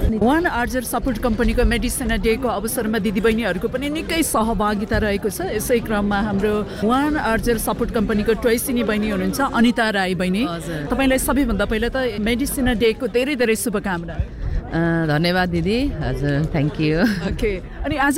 One आर्जर support कम्पनीको मेडिसिना डेको अवसरमा दिदीबहिनीहरूको पनि निकै सहभागिता रहेको छ। यसै क्रममा हाम्रो वान आर्जर सपोर्ट कम्पनीको ट्वेसिनी बहिनी हुनुहुन्छ, अनिता राई बहिनी। तपाईँलाई सबैभन्दा पहिला त मेडिसिना डेको धेरै धेरै शुभकामना। धन्यवाद दिदी। हजुर, थ्याङ्क यू। ओके, अनि आज